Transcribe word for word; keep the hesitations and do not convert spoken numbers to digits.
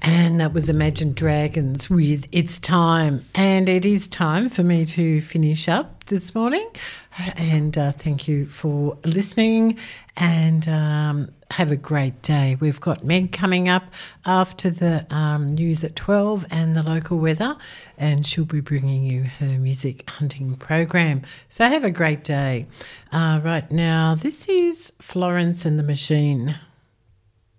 And that was Imagine Dragons with It's Time. And it is time for me to finish up this morning. And uh, thank you for listening, and um, have a great day. We've got Meg coming up after the um, news at twelve and the local weather, and she'll be bringing you her music hunting program. So have a great day. Uh, right now, this is Florence and the Machine.